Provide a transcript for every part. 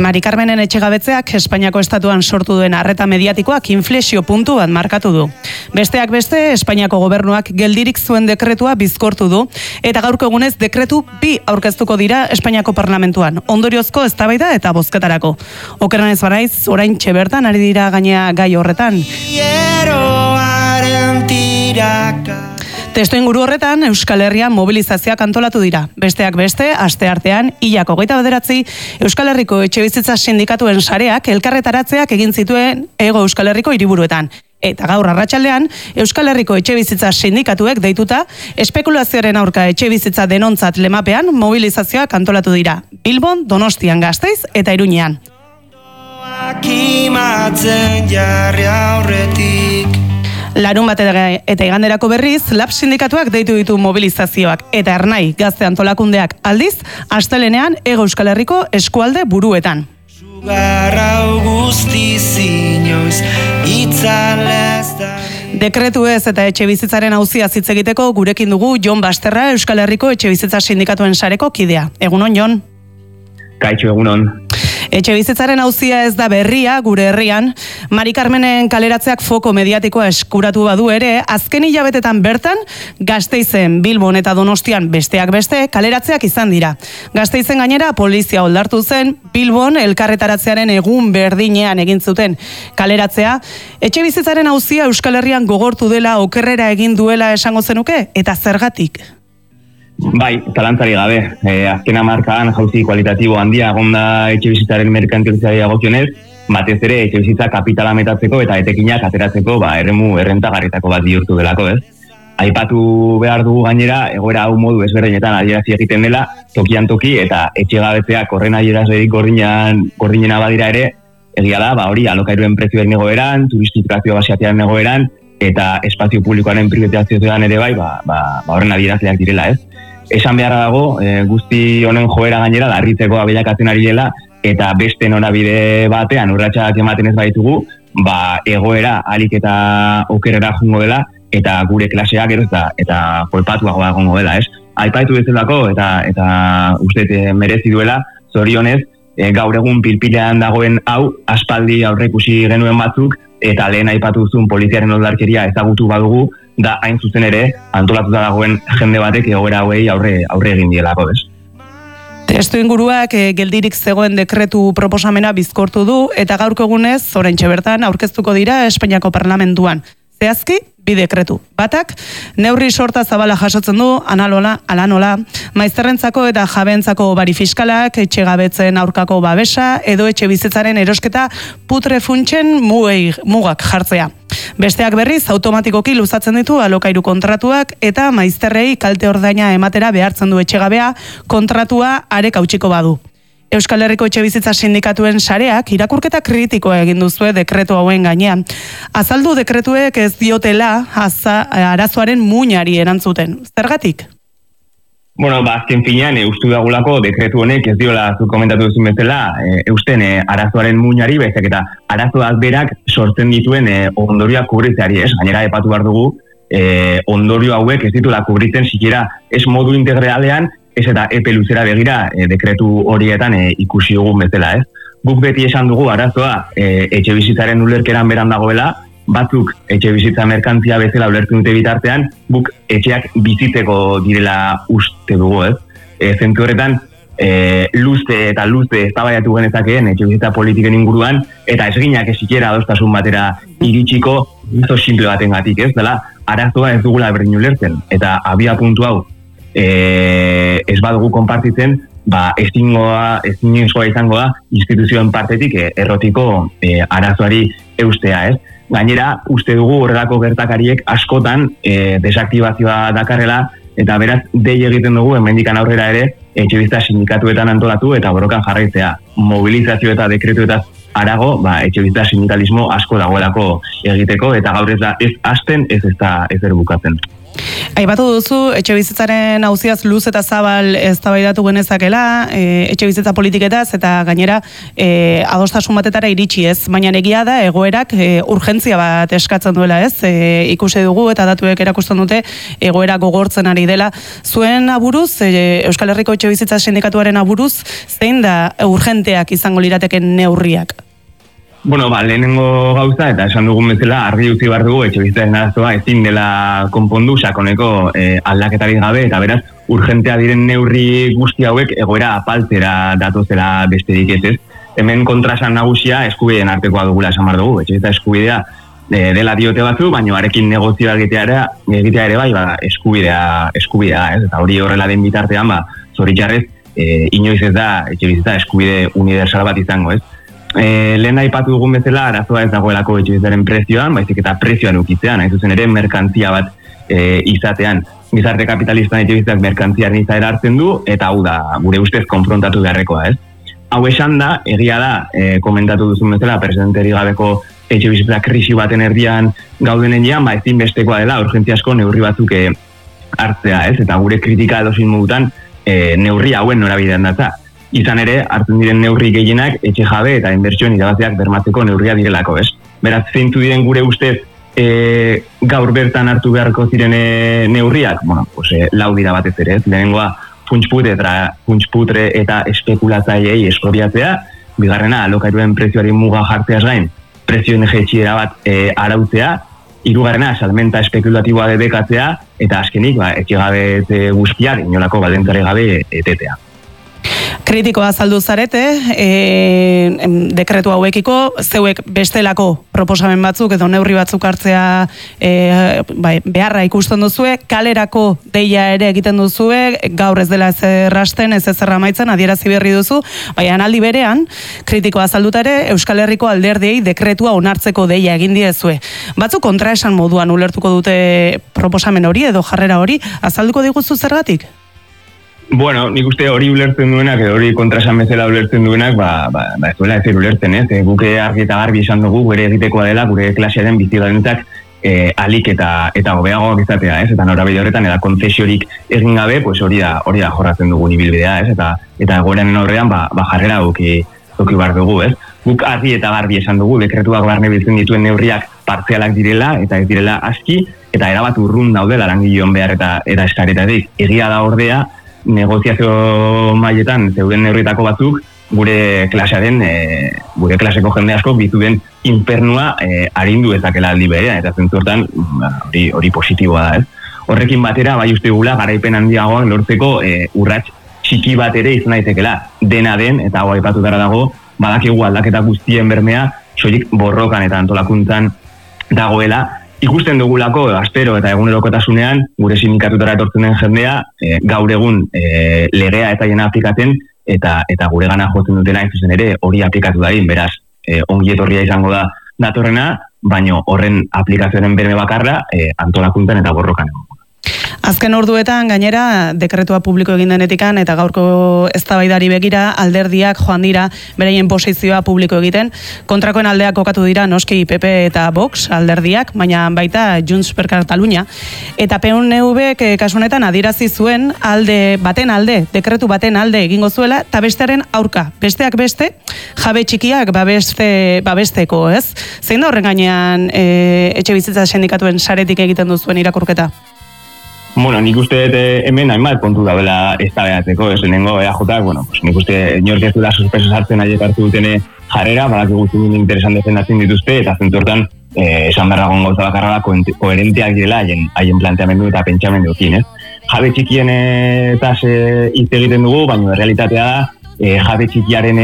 Mari Carmenen etxegabetzeak Espainiako estatuan sortu duen arreta mediatikoak inflexio puntu bat markatu du. Besteak beste, Espainiako gobernuak geldirik zuen dekretua bizkortu du, eta gaurko egunez dekretu 2 aurkeztuko dira Espainiako parlamentuan, ondoriozko eztabaida eta bozketarako. Okerrenez baraiz, oraintxe bertan ari dira gainea gai horretan. Testuinguru horretan, Euskal Herrian mobilizazioak antolatu dira. Besteak beste, asteartean, hilak 29 Euskal Herriko etxebizitza sindikatuen sareak elkarretaratzeak egin zituen Hego Euskal Herriko hiriburuetan. Eta gaur arratsaldean, Euskal Herriko etxebizitza sindikatuek deituta, espekulazioaren aurka etxebizitza denontzat lemapean mobilizazioak antolatu dira. Bilbon, Donostian, Gasteiz eta Iruñean. Larun bat eta iganderako berriz, LAB sindikatuak deitu ditu mobilizazioak eta Ernai Gazte Antolakundeak aldiz, astelenean Hego Euskal Herriko eskualde buruetan. Dekretu ez eta etxebizitzaren auzia hitz egiteko gurekin dugu Jon Basterra, Euskal Herriko etxebizitza sindikatuen sareko kidea. Egunon, Jon? Kaixo, egunon. Etxebizitzaren auzia ez da berria gure herrian. Mari Carmenen kaleratzeak foko mediatikoa eskuratu badu ere, azken hilabetetan bertan, Gasteizen, Bilbon eta Donostian besteak beste kaleratzeak izan dira. Gasteizen gainera polizia oldartu zen, Bilbon elkarretaratzearen egun berdinean egin zuten kaleratzea. Etxebizitzaren auzia Euskal Herrian gogortu dela, okerrera egin duela esango zenuke, eta zergatik? Bai, zalantzari gabe. Azken hamarkadan jauzi kualitatibo handia egonda etxebizitzaren merkantilizari dagokionez, batez ere etxebizitza kapitala metatzeko eta etekinak ateratzeko eremu errentagarritako bat bihurtu delako, ez? Aipatu behar dugu gainera, egoera hau modu ezberdinetan adierazi egiten dela, tokian toki eta etxegabetzeak horren adierazlerik gordinena badira ere, egia da, hori alokairuen prezioen negoeran, turistifikazio basiatean negoeran, eta espazio publikoaren privatizazioan ere bai, horren adierazleak direla, ez? Esan beharra dago, guzti honen joera gainera larritzeko bilakatzen ari dela, eta beste norabide batean urratsak ematen ez baitugu, egoera alik eta okerera jungo dela, eta gure klasea gero eta kolpatuagoa egongo dela, ez? Aipatu bezalako eta uste merezi duela, zorionez, gaur egun pilpilean dagoen hau, aspaldi aurreikusi genuen batzuk, eta lehen aipatu duzun poliziaren oldarkeria ezagutu badugu, da hain zuzen ere antolatuta dagoen jende batek egoera hauei aurre egin dielako, ez? Testuinguruak geldirik zegoen dekretu proposamena bizkortu du eta gaurko egunez, oraintxe bertan aurkeztuko dira Espainiako parlamentuan. Zehazki, 2 dekretu. Batak, neurri sorta zabala jasotzen du, ala nola, maizterrentzako eta jabentzako bari fiskalak, etxegabetzen aurkako babesa, edo etxebizitzaren erosketa putre funtsen mugak jartzea. Besteak berriz, automatikoki luzatzen ditu alokairu kontratuak eta maizterrei kalte ordaina ematera behartzen du etxegabea kontratua arek hautsiko badu. Euskal Herriko etxebizitza sindikatuen sareak irakurketa kritikoa egin duzue dekretu hauen gainean. Azaldu dekretuek ez diotela arazoaren muinari erantzuten. Zergatik? Bueno, azken finean, ustu dagulako dekretu honek ez diola zuk komentatu duzun bezala, eusten arazoaren muinari, baizik eta arazoak berak sortzen dituen ondorioak kubritzeari, ez? Gainera epatu behar dugu, ondorio hauek ez dituela kubritzen sikiera ez modu integralean, ez eta epe luzera begira dekretu horietan ikusi dugun bezala, ez? Guk beti esan dugu arazoa etxebizitzaren ulerkeran beran dagoela, batzuk etxebizitza merkantzia bezala ulertu dute bitartean, guk etxeak bizitzeko direla uste dugu, ez? Zentzu horretan, luzte eztabaidatu genezakeen etxebizitza politiken inguruan, eta esginak esikiera adostasun batera iritsiko, oso simple batengatik, ez? Dela, arazoa ez dugula berdin ulertzen, eta abia puntu hau, ez badugu konpartitzen, ezinezkoa izango da instituzioen partetik errotiko arazoari eustea, ez? Gainera, uste dugu horrelako gertakariek askotan desaktibazioa dakarrela, eta beraz, dei egiten dugu, hemendikan aurrera ere, etxebizitza sindikatuetan antolatu eta borrokan jarraitzea. Mobilizazio eta dekretuetaz arago, etxebizitza sindikalismo asko dagoelako egiteko, eta gaur ez da ez hasten, ez bukatzen. Aipatu duzu, etxebizitzaren auziaz luz eta zabal eztabaidatu genezakela, etxebizitza politiketaz eta gainera adostasun batetara iritsi ez, baina egia da egoerak urgentzia bat eskatzen duela ez, ikusi dugu eta datuek erakusten dute egoera gogortzen ari dela. Zuen aburuz, Euskal Herriko Etxebizitza Sindikatuaren aburuz, zein da urgenteak izango lirateken neurriak? Bueno, lehenengo gauza, eta esan dugun bezala, argi utzi behar dugu, etxebizitzaren arazoa ezin dela konpondu sakoneko aldaketarik gabe, eta beraz, urgentea diren neurri guzti hauek egoera apaltzera datozela besterik ez. Hemen kontrasan nagusia eskubideen artekoa dugula esan behar dugu, etxebizitza eskubidea dela diote batzu, baina arekin negozioa egitea ere bai, eskubidea ez, eta hori horrela den bitartean, zoritxarrez, inoiz ez da etxebizitza eskubide universal bat izango ez. Lehen aipatu dugun bezala, arazoa ez dagoelako etxebizitzaren prezioan, baizik eta prezioan ukitzean, hain zuzen ere merkantzia bat izatean. Gizarte kapitalistan etxebizitzak merkantziaren izaera hartzen du, eta hau da, gure ustez konfrontatu beharrekoa, ez? Hau esan da, egia da, komentatu duzun bezala, presidenteri gabeko etxebizitza krisi baten erdian gaudenen jean, ezinbestekoa dela, urgentziasko neurri batzuk hartzea, ez? Eta gure kritika edozin modutan neurri hauen norabidean datza. Izan ere, hartzen diren neurri gehienak etxe jabe eta inbertsioen irabaziak bermatzeko neurria direlako, ez? Beraz, zeintu diren gure ustez gaur bertan hartu beharko ziren neurriak? Bueno, lau dira batez ere, ez? Lehenengoa, funtsputre eta espekulatzaileei eskoriatzea, bigarrena, alokairuen prezioari muga jartzeaz gain, prezioen jaitsiera bat arautzea, hirugarrena, salmenta espekulatiboa debekatzea, eta azkenik, etxe gabe guztiak, inolako baldintzari gabe etetea. Kritikoa azaldu zarete, dekretu hauekiko, zeuek bestelako proposamen batzuk edo neurri batzuk hartzea beharra ikusten duzue, kalerako deia ere egiten duzue, gaur ez dela zerrasten, ez ezerra maitzen, adierazi berri duzu, baina aldi berean, kritikoa azalduta ere, Euskal Herriko alderdiei dekretua onartzeko deia egin diezue. Batzuk kontraesan moduan ulertuko dute proposamen hori edo jarrera hori, azalduko diguzu zergatik? Bueno, nik uste hori ulertzen duenak, hori kontrasan bezala ulertzen duenak, ez duela ezer ulertzen, ez? Guke argi eta garbi esan dugu, gure egitekoa dela, gure klasearen bizigarentzak alik eta hobeagoak izatea, ez? Eta norabide horretan, eta kontzesiorik egin gabe, hori da jorratzen dugu ibilbidea, ez? Eta egoeran horrean, jarrera duki behar dugu, ez? Guk argi eta garbi esan dugu, dekretuak barne biltzen dituen neurriak partzialak direla, eta ez direla aski, eta erabat urrun daudela langileon behar eta eskaretatik. Egia da ordea, negoziazio mailetan zeuden neurritako batzuk gure klaseko jende asko bituen infernua arindu ezakela aldi berean, eta zentzu hortan hori positiboa da, ez? Horrekin batera, bai uste gula, garaipen handiagoan lortzeko urrats txiki bat ere izan daitekela, dena den, eta hau aipatu dara dago, badakigu aldaketa guztien bermea, soilik borrokan eta antolakuntzan dagoela. Ikusten dugulako, astero eta egunerokotasunean, gure sindikatutara etortzen den jendea, gaur egun legea eta jena aplikatzen, eta gure gana jotzen dutela hain zuzen ere hori aplikatu darin, beraz, ongi etorria izango da datorrena, baino horren aplikazioaren berme bakarra antolakuntzan eta borrokan egon. Azken orduetan gainera dekretua publiko egin denetikan eta gaurko eztabaidari begira alderdiak joan dira beraien posizioa publiko egiten. Kontrakoen aldeak kokatu dira noski PP eta Vox alderdiak, baina baita Junts per Catalunya. Eta PNV kasu honetan adierazi zuen dekretu baten alde egingo zuela eta bestearen aurka. Besteak beste, jabe txikiak babesteko, ez? Zein da horren gainean etxebizitza sindikatuen saretik egiten duzuen irakurketa? Bueno, nik uste hemen hainbat kontu daudela eztabaidatzeko, ez lehenengo EAJak, nik uste inork ez duela suspenso sartzen aiek hartu dutene jarrera, badakigu zuen interesan defendatzen dituzte, eta zentzortan esan berragon gauza bakarra koherenteak direla haien planteamendu eta pentsamenduekin, ez? Jabe txikien eta hitz egiten dugu, baina realitatea da, jabe txikiaren,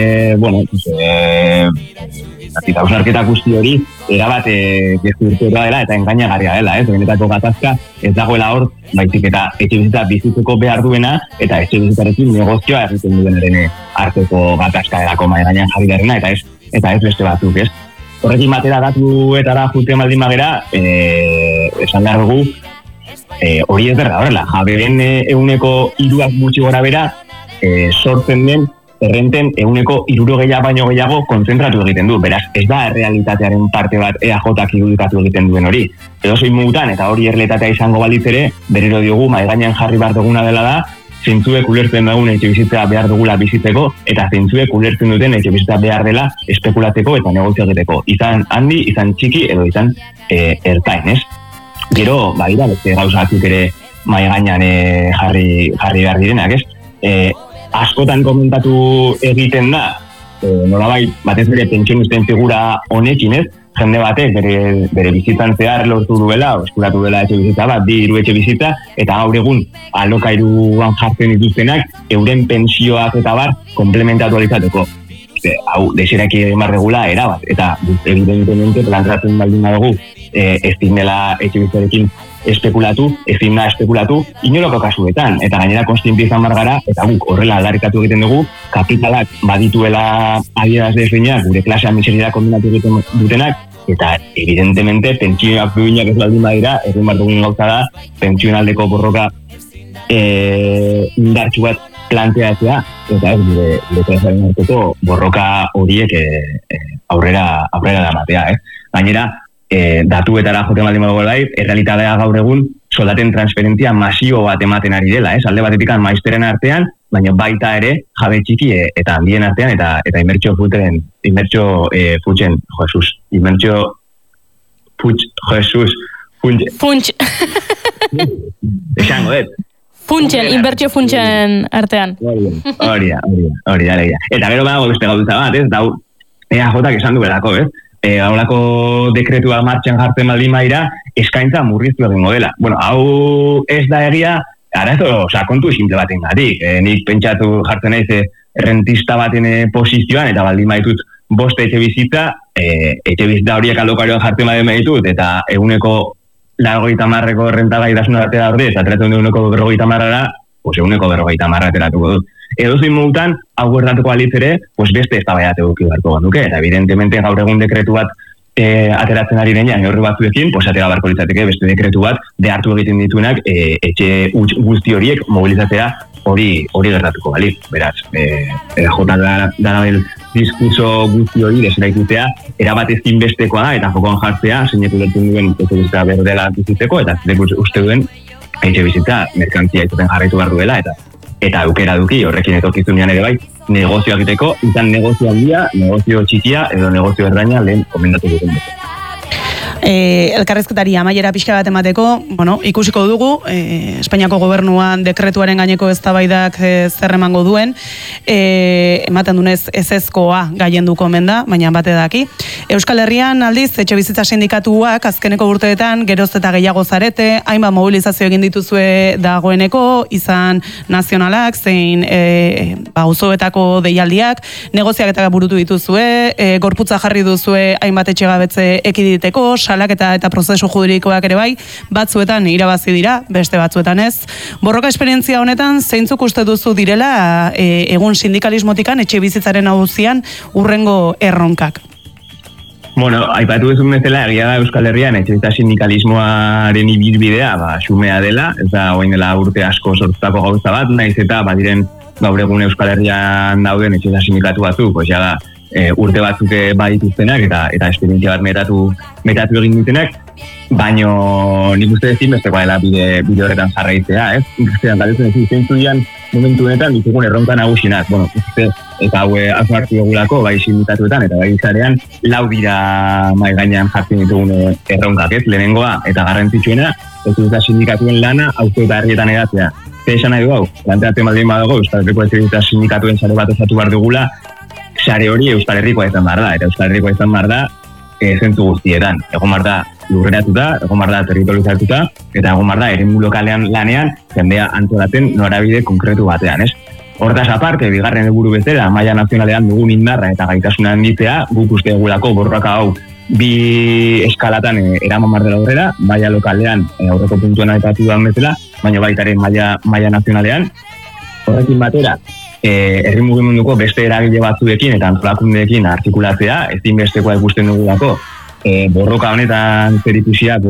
hausnarketa guzti hori, erabat gezurtua dela eta engainagarria dela, ez? Benetako gatazka ez dagoela hor, baizik eta etxebizitza bizitzeko behar duena, eta etxebizitzarekin negozioa egiten duenaren arteko gatazka delako mahai gainean jarri garena, eta ez beste batzuk, ez? Horrekin batera datuetara juten baldin magera, esan behar dugu, hori ez berda horrela, jaberen 3% gutxi gora bera, sortzen den errenten 60% baino gehiago kontzentratu egiten du. Beraz, ez da errealitatearen parte bat EAJak irudikatu egiten duen hori. Edozein modutan, eta hori errealitatea izango balitz ere, berriro diogu, mahai gainean jarri behar duguna dela da, zeintzuek ulertzen dugun etxebizitza behar dugula bizitzeko, eta zeintzuek ulertzen duten etxebizitza behar dela espekulatzeko eta negozio egiteko. Izan handi, izan txiki, edo izan ertain, ez? Gero, badira, beste gauzatik ere mahai gainean jarri behar direnak, ez? Askotan komentatu egiten da, nolabait, batez bere pentsionisten figura honekin, ez? Jende batek bere bizitzan zehar lortu duela, eskuratu duela etxe bizitza bat, 2-3 etxe bizitza, eta gaur egun alokairuan jartzen dituztenak, euren pensioak eta bar, komplementatu alizateko. Hau, desiraki egin barregula, erabat, eta evidentemente plantratzen baldin dugu, ezin dela etxe bizitzarekin espekulatu, ezin da espekulatu, inolako kasuetan, eta gainera konstienti izan bargara, eta guk horrela aldarrikatu egiten dugu, kapitalak badituela adieraz desbeinak, gure klasea miseria kombinatu egiten dutenak, eta evidentemente pentsioak duinak ez baldin badira, egin bar dugun gauza da, pentsioen aldeko borroka indartsu bat planteatzea, eta ez gure klasaren arteko borroka horiek aurrera damatea, Gainera, datuetara joten baldin badugu bai, errealitatea gaur egun soldaten transferentzia masio bat ematen ari dela, alde batetik maisteren artean, baina baita ere jabe txiki eta handien artean eta inbertsio futsen, Funts. Esango, Funtsen, inbertsio funtsen artean. Hori da. Eta gero badago beste gauza bat, ez? Dau, EAJak esan duelako, ez? Gaurako dekretua martxan jartzen baldin badira, eskaintza murriztu egingo dela. Bueno, hau ez da egia, arazo, kontu simple baten gatik. Nik pentsatu jartzen naiz rentista baten posizioan, eta baldin baditut 5 etxe bizitza, etxe bizitza horiek alokarioan jartzen baldin baditut, eta eguneko 90% rentagai dasuna batera ordez, ateratzen du eguneko 50%, pues eguneko 50% ateratuko dut. Edozein modutan, hau gertatuko balitz ere, pues beste eztabaidat eduki beharko genuke, eta evidentemente gaur egun dekretu bat ateratzen ari denean neurri batzuekin, pues atera beharko litzateke beste dekretu bat behartu egiten dituenak etxe guzti horiek mobilizatzea hori gertatuko balitz. Beraz, jota darabel diskurso guzti hori deseraikutea erabat ezinbestekoa da, eta jokoan jartzea, zeinek ulertzen duen etxe bizitza berdela bizitzeko, eta zeinek uste duen etxe bizitza merkantzia izaten jarraitu behar duela, eta aukera duki horrekin etorkizunean ere bai, negozio egiteko, izan negozio handia, negozio txikia edo negozio erdaina lehen komendatu duten dut. Elkarrezketari amaiera pixka bat emateko, ikusiko dugu, Espainiako gobernuan dekretuaren gaineko eztabaidak zer emango duen, ematen dunez ezezkoa gaienduko omen da, baina bate daki. Euskal Herrian aldiz, etxe bizitza sindikatuak azkeneko urteetan geroz eta gehiago zarete, hainbat mobilizazio egin dituzue dagoeneko, izan nazionalak, zein auzoetako deialdiak, negoziak eta burutu dituzue, gorputza jarri duzue hainbat etxegabetze ekiditeko, salaketa eta prozesu juridikoak ere bai, batzuetan irabazi dira, beste batzuetan ez. Borroka esperientzia honetan, zeintzuk uste duzu direla egun sindikalismotikan etxe bizitzaren auzian urrengo erronkak? Bueno, aipatu duzun bezala, egia da Euskal Herrian etxebizitza sindikalismoaren ibilbidea, xumea dela, ez da orain dela urte asko sortutako gauza bat, naiz eta badiren gaur egun Euskal Herrian dauden etxebizitza sindikatu batzuk, pues ja da, urte batzuk badituztenak eta esperientzia bat metatu egin dutenak, baino nik uste ezin besteko dela bide horretan jarraitzea, ez? Ikustean, galetzen ezin, zeintzuk dian momentu honetan ditugun erronka nagusinak. Bueno, eta hau hartu dugulako, bai sindikatuetan eta bai izarean, 4 dira mahai gainean jartzen ditugun erronkak, ez? Lehenengoa eta garrantzitsuena, etxebizitza sindikatuen lana auzo eta herrietan edatzea. Zer esan nahi du hau? Planteatzen baldin badago, Euskal Herriko etxebizitza sindikatuen sare bat osatu behar dugula, sare hori Euskal Herrikoa izan behar da, eta Euskal Herrikoa izan behar da zentzu guztietan. Egon behar da lurreratuta, egon behar da territorializatuta, eta egon behar da eremu lokalean lanean jendea antolatzen norabide konkretu batean, ez? Hortaz aparte, bigarren helburu bezala, maila nazionalean dugun indarra eta gaitasuna handitzea, guk uste dugulako borroka hau bi eskalatan eraman behar dela aurrera, maila lokalean aurreko puntuan aipatu duan bezala, baina baita ere maila nazionalean. Horrekin batera, herri mugimenduko beste eragile batzuekin eta antolakundeekin artikulatzea, ezinbestekoa ikusten dugulako, borroka honetan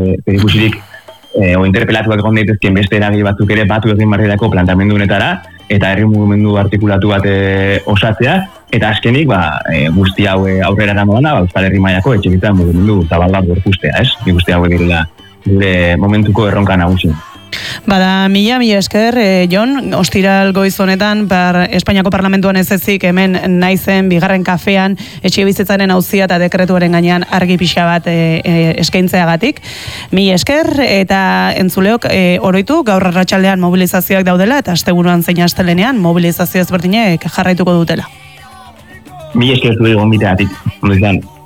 zerikusirik o interpelatuak egon daitezkeen beste eragile batzuk ere batu egin barrirako plantamendu honetara, eta herri mugimendu artikulatu bat osatzea, eta azkenik guzti hau aurrera eraman Euskal Herri mailako etxebizitza mugimendu zabal bat gorpuztea, ez? Ni guzti hau direla gure momentuko erronka nagusi. Bada, mila esker, Jon, ostiral goiz honetan, Espainiako Parlamentuan ez ezik, hemen naizen, bigarren kafean, etxebizitzaren auzia eta dekretuaren gainean argi pixa bat eskaintzeagatik. Mila esker, eta entzuleok oroitu, gaur arratsaldean mobilizazioak daudela, eta asteburuan zein astelenean mobilizazio ezberdinek jarraituko dutela. Mila esker zure gonbiteatik, ondo izan.